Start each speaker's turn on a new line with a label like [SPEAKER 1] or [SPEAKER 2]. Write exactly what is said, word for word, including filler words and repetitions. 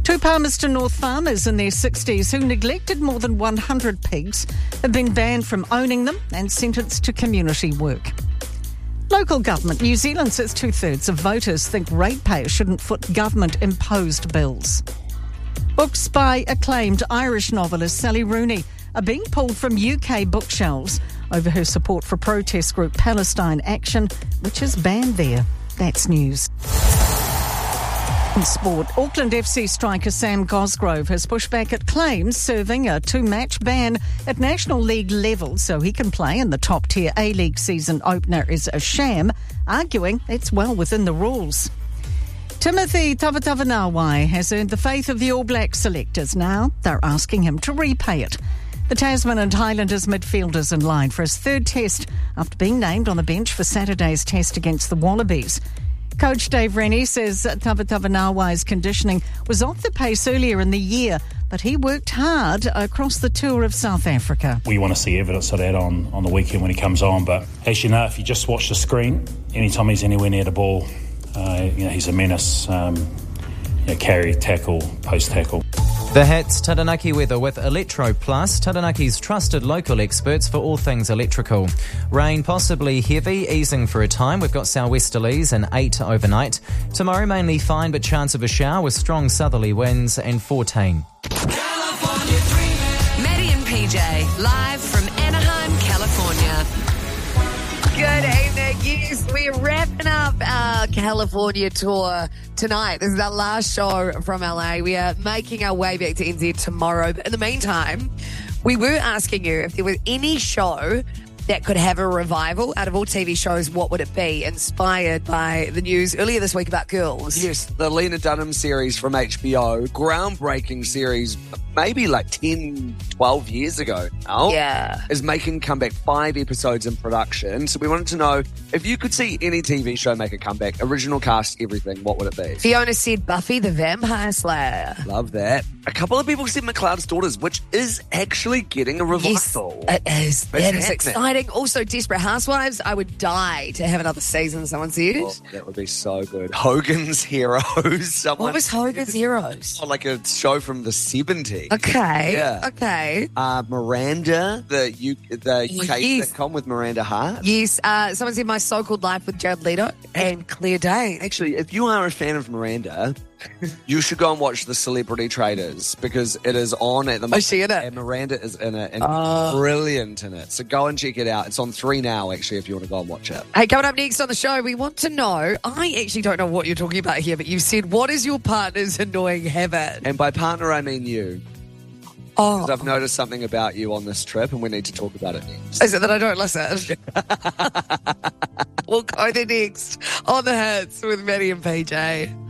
[SPEAKER 1] Two Palmerston North farmers in their sixties who neglected more than one hundred pigs have been banned from owning them and sentenced to community work. Local government. New Zealand says two-thirds of voters think ratepayers shouldn't foot government-imposed bills. Books by acclaimed Irish novelist Sally Rooney are being pulled from U K bookshelves over her support for protest group Palestine Action, which is banned there. That's news. In sport, Auckland F C striker Sam Cosgrove has pushed back at claims serving a two-match ban at National League level so he can play in the top-tier A-League season opener is a sham, arguing it's well within the rules. Timothy Tavatavanawai has earned the faith of the All Black selectors. Now they're asking him to repay it. The Tasman and Highlanders midfielders in line for his third test after being named on the bench for Saturday's test against the Wallabies. Coach Dave Rennie says Tavatavanawai's conditioning was off the pace earlier in the year, but he worked hard across the tour of South Africa.
[SPEAKER 2] We want to see evidence of that on, on the weekend when he comes on, but as you know, if you just watch the screen, anytime he's anywhere near the ball, uh, you know, he's a menace. Um, you know, carry, tackle, post-tackle.
[SPEAKER 3] The Hits Taranaki weather with Electro Plus, Taranaki's trusted local experts for all things electrical. Rain possibly heavy, easing for a time. We've got sou'westerlies and eight overnight. Tomorrow mainly fine, but chance of a shower with strong southerly winds and fourteen.
[SPEAKER 4] California Dreaming. Maddie and P J, live from Anaheim, California.
[SPEAKER 5] Good evening. Yes, we're wrapping up our California tour tonight. This is our last show from L A. We are making our way back to N Z tomorrow. But in the meantime, we were asking you if there was any show that could have a revival out of all T V shows, what would it be? Inspired by the news earlier this week about Girls.
[SPEAKER 6] Yes, the Lena Dunham series from H B O, groundbreaking series, maybe like ten, twelve years ago now.
[SPEAKER 5] Yeah.
[SPEAKER 6] Is making comeback, five episodes in production. So we wanted to know, if you could see any T V show make a comeback, original cast, everything, what would it be?
[SPEAKER 5] Fiona said Buffy the Vampire Slayer.
[SPEAKER 6] Love that. A couple of people said McLeod's Daughters, which is actually getting a revival.
[SPEAKER 5] Yes, it is.
[SPEAKER 6] It's
[SPEAKER 5] That is
[SPEAKER 6] happening.
[SPEAKER 5] exciting. Also, Desperate Housewives. I would die to have another season, someone said.
[SPEAKER 6] Oh, that would be so good. Hogan's Heroes. Someone,
[SPEAKER 5] What was Hogan's Heroes?
[SPEAKER 6] Oh, like a show from the seventies.
[SPEAKER 5] Okay.
[SPEAKER 6] Yeah.
[SPEAKER 5] Okay.
[SPEAKER 6] Uh, Miranda, the U- the U K
[SPEAKER 5] Oh, yes.
[SPEAKER 6] sitcom with Miranda Hart.
[SPEAKER 5] Yes, uh, someone said My So-Called Life with Jared Leto and Claire Danes.
[SPEAKER 6] Actually, if you are a fan of Miranda, you should go and watch The Celebrity Traders because it is on at the moment.
[SPEAKER 5] Oh, she in it?
[SPEAKER 6] And Miranda is in it and
[SPEAKER 5] Oh.
[SPEAKER 6] brilliant in it. So go and check it out. It's on three now, actually, if you want to go and watch it.
[SPEAKER 5] Hey, coming up next on the show, we want to know, I actually don't know what you're talking about here, but you said, what is your partner's annoying habit?
[SPEAKER 6] And by partner, I mean you.
[SPEAKER 5] Oh,
[SPEAKER 6] Because I've noticed something about you on this trip and we need to talk about it next.
[SPEAKER 5] is it that I don't listen? We'll go there next on The Hits with Maddie and P J.